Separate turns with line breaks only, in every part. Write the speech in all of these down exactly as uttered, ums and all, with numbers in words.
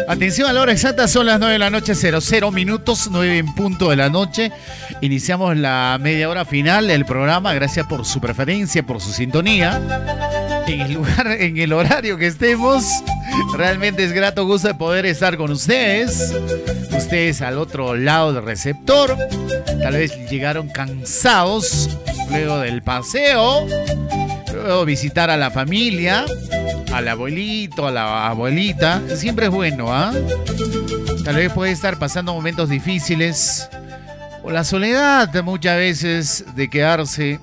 Atención a la hora exacta, son las nueve de la noche, cero cero minutos, nueve en punto de la noche. Iniciamos la media hora final del programa. Gracias por su preferencia, por su sintonía. En el lugar, en el horario que estemos, realmente es grato gusto de poder estar con ustedes. Ustedes al otro lado del receptor. Tal vez llegaron cansados luego del paseo, luego visitar a la familia, al abuelito, a la abuelita. Siempre es bueno, ¿ah? ¿eh? Tal vez puede estar pasando momentos difíciles o la soledad muchas veces de quedarse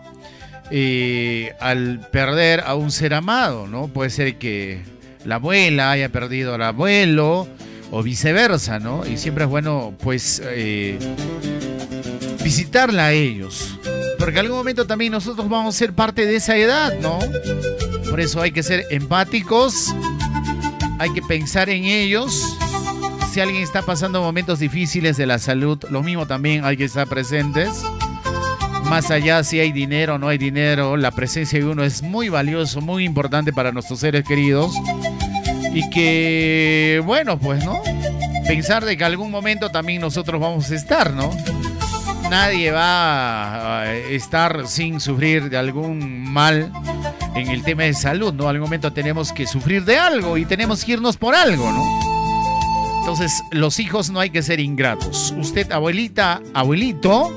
eh, al perder a un ser amado, ¿no? Puede ser que la abuela haya perdido al abuelo o viceversa, ¿no? Y siempre es bueno, pues, eh, visitarla a ellos, porque en algún momento también nosotros vamos a ser parte de esa edad, ¿no? Por eso hay que ser empáticos, hay que pensar en ellos. Si alguien está pasando momentos difíciles de la salud, lo mismo también hay que estar presentes. Más allá si hay dinero o no hay dinero, la presencia de uno es muy valioso, muy importante para nuestros seres queridos. Y que, bueno, pues, ¿no? Pensar de que algún momento también nosotros vamos a estar, ¿no? Nadie va a estar sin sufrir de algún mal en el tema de salud, ¿no? Algún momento tenemos que sufrir de algo y tenemos que irnos por algo, ¿no? Entonces, los hijos no hay que ser ingratos. Usted, abuelita, abuelito,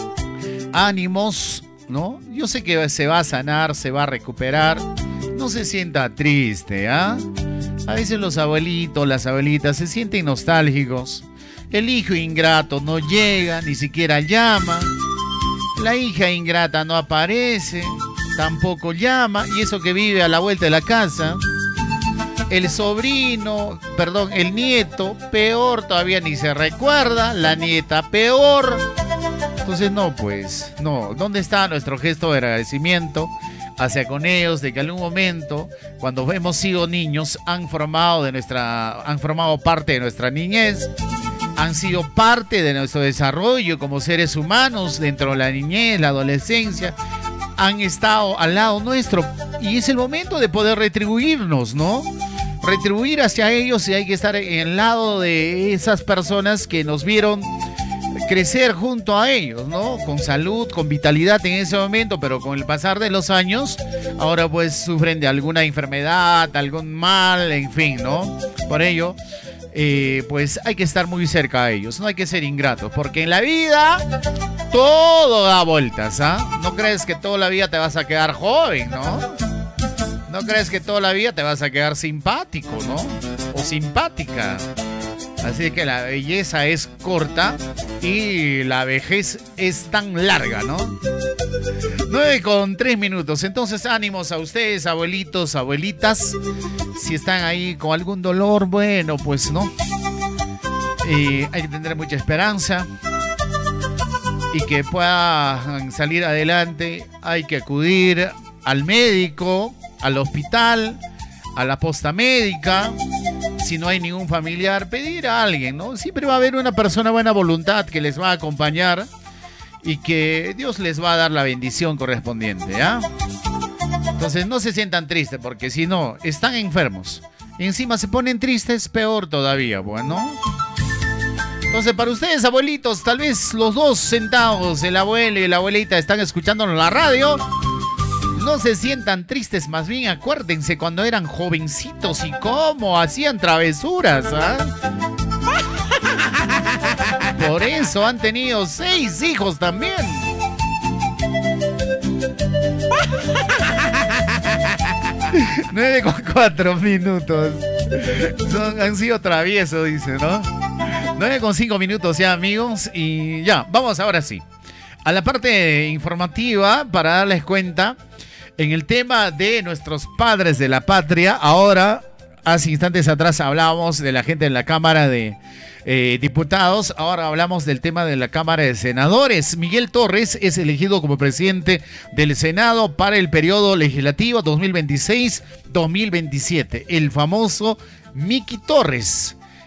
ánimos, ¿no? Yo sé que se va a sanar, se va a recuperar. No se sienta triste, ¿ah? A veces los abuelitos, las abuelitas se sienten nostálgicos. El hijo ingrato no llega, ni siquiera llama. La hija ingrata no aparece, tampoco llama, y eso que vive a la vuelta de la casa. El sobrino, perdón, el nieto, peor, todavía ni se recuerda. La nieta, peor. Entonces, no, pues, no. ¿Dónde está nuestro gesto de agradecimiento hacia con ellos, de que en algún momento, cuando hemos sido niños, han formado de nuestra, han formado parte de nuestra niñez, han sido parte de nuestro desarrollo como seres humanos dentro de la niñez, la adolescencia, han estado al lado nuestro y es el momento de poder retribuirnos, ¿no? Retribuir hacia ellos, y hay que estar en el lado de esas personas que nos vieron crecer junto a ellos, ¿no? Con salud, con vitalidad en ese momento, pero con el pasar de los años, ahora pues sufren de alguna enfermedad, algún mal, en fin, ¿no? Por ello, eh, pues hay que estar muy cerca a ellos, no hay que ser ingratos, porque en la vida todo da vueltas, ¿ah? No crees que toda la vida te vas a quedar joven, ¿no? No crees que toda la vida te vas a quedar simpático, ¿no? O simpática. Así que la belleza es corta y la vejez es tan larga, ¿no? nueve con tres minutos. Entonces, ánimos a ustedes, abuelitos, abuelitas. Si están ahí con algún dolor, bueno, pues no. Eh, hay que tener mucha esperanza. Y que puedan salir adelante, hay que acudir al médico, al hospital, a la posta médica. Si no hay ningún familiar, pedir a alguien, ¿no? Siempre va a haber una persona de buena voluntad que les va a acompañar y que Dios les va a dar la bendición correspondiente, ¿ah? Entonces no se sientan tristes, porque si no, están enfermos y encima se ponen tristes, peor todavía, bueno. Entonces, para ustedes, abuelitos, tal vez los dos sentados, el abuelo y la abuelita, están escuchándonos en la radio. No se sientan tristes, más bien acuérdense cuando eran jovencitos y cómo hacían travesuras, ¿ah? Por eso han tenido seis hijos también. nueve con cuatro minutos. Son, han sido traviesos, dice, ¿no? nueve con cinco minutos ya, amigos. Y ya, vamos ahora sí a la parte informativa para darles cuenta. En el tema de nuestros padres de la patria, ahora, hace instantes atrás hablábamos de la gente en la Cámara de eh, Diputados, ahora hablamos del tema de la Cámara de Senadores. Miguel Torres es elegido como presidente del Senado para el periodo legislativo dos mil veintiséis dos mil veintisiete. El famoso Miki Torres.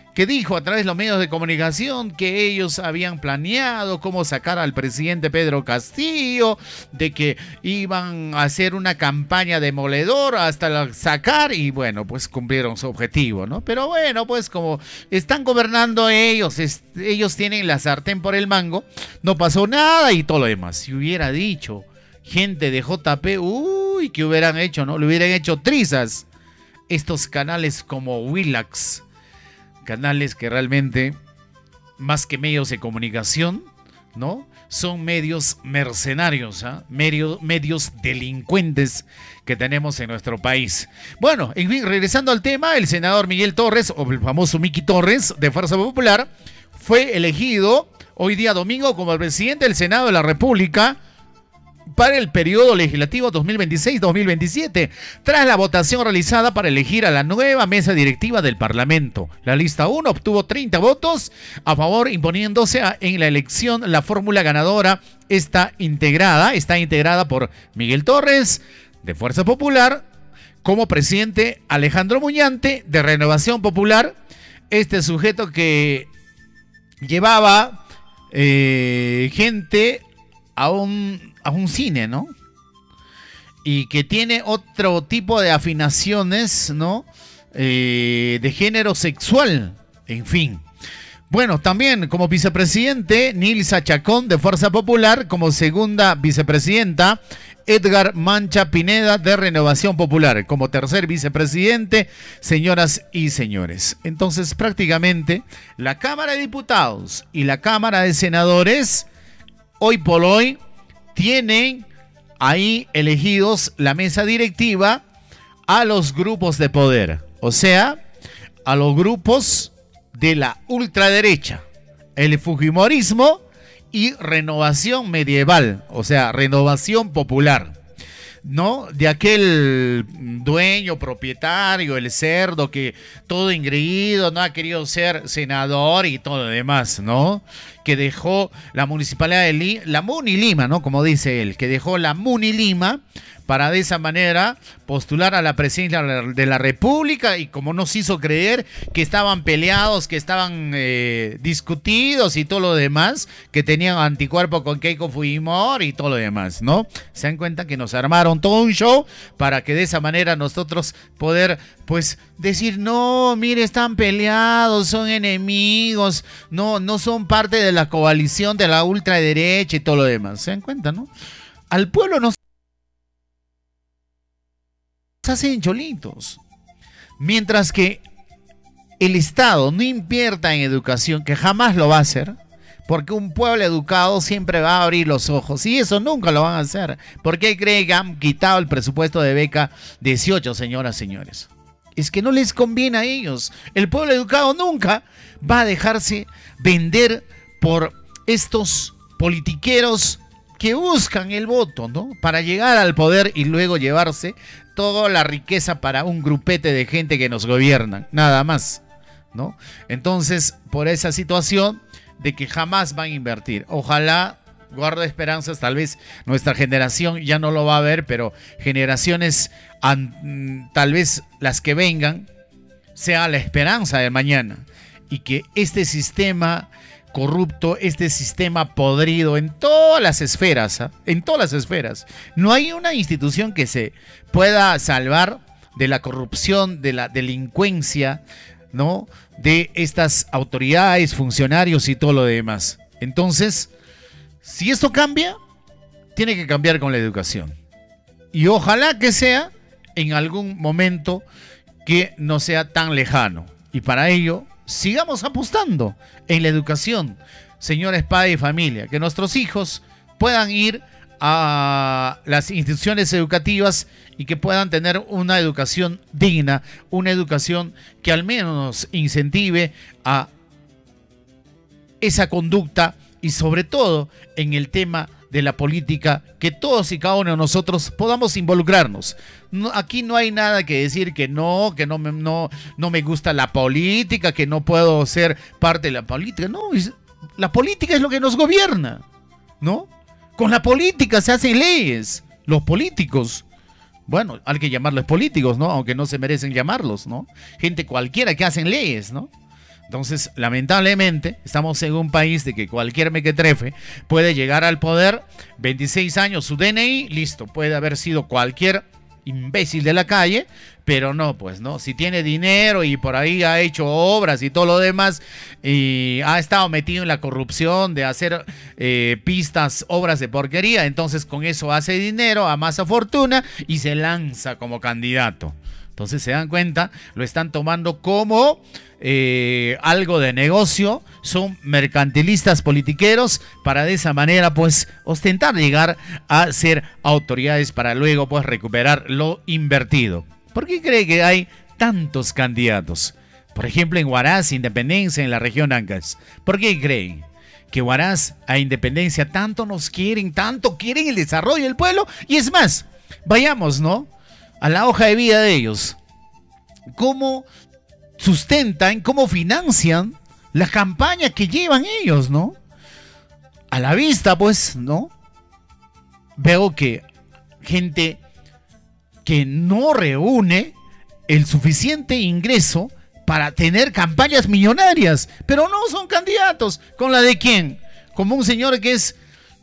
que dijo a través de los medios de comunicación que ellos habían planeado cómo sacar al presidente Pedro Castillo, de que iban a hacer una campaña demoledora hasta sacar, y bueno, pues cumplieron su objetivo, ¿no? Pero bueno, pues como están gobernando ellos, es, ellos tienen la sartén por el mango, no pasó nada y todo lo demás. Si hubiera dicho gente de J P, uy, ¿qué hubieran hecho, no? Le hubieran hecho trizas estos canales como Willax, canales que realmente, más que medios de comunicación, ¿no? Son medios mercenarios, ¿eh? medios, medios delincuentes que tenemos en nuestro país. Bueno, en fin, regresando al tema, el senador Miguel Torres, o el famoso Miki Torres, de Fuerza Popular, fue elegido hoy día domingo como el presidente del Senado de la República para el periodo legislativo dos mil veintiséis dos mil veintisiete, tras la votación realizada para elegir a la nueva mesa directiva del Parlamento. La lista uno obtuvo treinta votos a favor, imponiéndose a, en la elección. La fórmula ganadora está integrada, está integrada por Miguel Torres, de Fuerza Popular, como presidente Alejandro Muñante, de Renovación Popular, este sujeto que llevaba eh, gente a un... a un cine, ¿no? Y que tiene otro tipo de afinaciones, ¿no? Eh, de género sexual, en fin. Bueno, también como vicepresidente, Nilsa Chacón, de Fuerza Popular, como segunda vicepresidenta, Edgar Mancha Pineda, de Renovación Popular, como tercer vicepresidente, señoras y señores. Entonces, prácticamente, la Cámara de Diputados y la Cámara de Senadores, hoy por hoy, tienen ahí elegidos la mesa directiva a los grupos de poder, o sea, a los grupos de la ultraderecha, el fujimorismo y Renovación Medieval, o sea, Renovación Popular, ¿no? De aquel dueño, propietario, el cerdo que todo engreído, no ha querido ser senador y todo lo demás, ¿no? Que dejó la municipalidad de Lima, la Muni Lima, ¿no? Como dice él, que dejó la Muni Lima para de esa manera postular a la presidencia de la República, y como nos hizo creer que estaban peleados, que estaban eh, discutidos y todo lo demás, que tenían anticuerpo con Keiko Fujimori y todo lo demás, ¿no? Se dan cuenta que nos armaron todo un show para que de esa manera nosotros poder, pues, decir, no, mire, están peleados, son enemigos, no, no son parte de la coalición de la ultraderecha y todo lo demás. ¿Se dan cuenta, no? Al pueblo nos hacen cholitos. Mientras que el Estado no invierta en educación, que jamás lo va a hacer, porque un pueblo educado siempre va a abrir los ojos, y eso nunca lo van a hacer. ¿Por qué creen que han quitado el presupuesto de beca dieciocho, señoras y señores? Es que no les conviene a ellos. El pueblo educado nunca va a dejarse vender por estos politiqueros que buscan el voto, ¿no? Para llegar al poder y luego llevarse toda la riqueza para un grupete de gente que nos gobiernan, nada más, ¿no? Entonces, por esa situación de que jamás van a invertir, ojalá, guardo esperanzas, tal vez nuestra generación ya no lo va a ver, pero generaciones, an, tal vez las que vengan, sea la esperanza de mañana, y que este sistema corrupto, este sistema podrido en todas las esferas, ¿eh? en todas las esferas. No hay una institución que se pueda salvar de la corrupción, de la delincuencia, ¿no? De estas autoridades, funcionarios y todo lo demás. Entonces, si esto cambia, tiene que cambiar con la educación. Y ojalá que sea en algún momento que no sea tan lejano. Y para ello, sigamos apostando en la educación, señores padres y familia, que nuestros hijos puedan ir a las instituciones educativas y que puedan tener una educación digna, una educación que al menos incentive a esa conducta, y sobre todo en el tema de la política, que todos y cada uno de nosotros podamos involucrarnos. No, aquí no hay nada que decir que no, que no me, no, no me gusta la política, que no puedo ser parte de la política. No, es, la política es lo que nos gobierna, ¿no? Con la política se hacen leyes. Los políticos, bueno, hay que llamarlos políticos, ¿no? Aunque no se merecen llamarlos, ¿no? Gente cualquiera que hacen leyes, ¿no? Entonces, lamentablemente, estamos en un país de que cualquier mequetrefe puede llegar al poder, veintiséis años, su D N I, listo, puede haber sido cualquier imbécil de la calle, pero no, pues, ¿no? Si tiene dinero y por ahí ha hecho obras y todo lo demás, y ha estado metido en la corrupción de hacer eh, pistas, obras de porquería, entonces con eso hace dinero, amasa fortuna y se lanza como candidato. Entonces, se dan cuenta, lo están tomando como eh, algo de negocio, son mercantilistas politiqueros para de esa manera, pues, ostentar llegar a ser autoridades para luego, pues, recuperar lo invertido. ¿Por qué cree que hay tantos candidatos? Por ejemplo, en Huaraz, Independencia, en la región Ancash. ¿Por qué creen que Huaraz a Independencia tanto nos quieren, tanto quieren el desarrollo del pueblo? Y es más, vayamos, ¿no?, a la hoja de vida de ellos. ¿Cómo sustentan, cómo financian las campañas que llevan ellos, ¿no? A la vista, pues, ¿no? Veo que gente que no reúne el suficiente ingreso para tener campañas millonarias, pero no son candidatos. ¿Con la de quién? Como un señor que es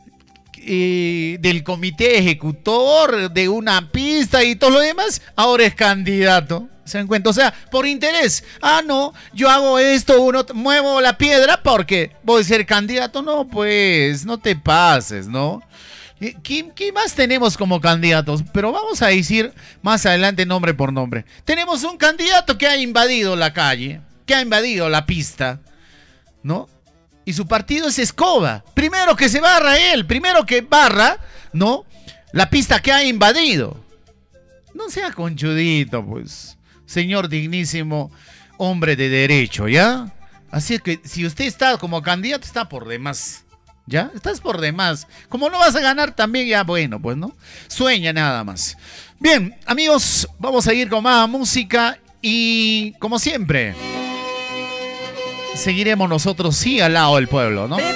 Eh, del comité ejecutor de una pista y todo lo demás, ahora es candidato. ¿Se dan cuenta? O sea, por interés. Ah, no, yo hago esto, uno muevo la piedra porque voy a ser candidato. No, pues, no te pases, ¿no? ¿Qué, qué más tenemos como candidatos? Pero vamos a decir más adelante nombre por nombre. Tenemos un candidato que ha invadido la calle, que ha invadido la pista, ¿no? Y su partido es Escoba. Primero que se barra él, primero que barra, ¿no?, la pista que ha invadido. No sea conchudito, pues, señor dignísimo hombre de derecho, ¿ya? Así es que si usted está como candidato, está por demás, ¿ya? Estás por demás. Como no vas a ganar también, ya bueno, pues, ¿no? Sueña nada más. Bien, amigos, vamos a ir con más música y, como siempre, seguiremos nosotros sí al lado del pueblo, ¿no?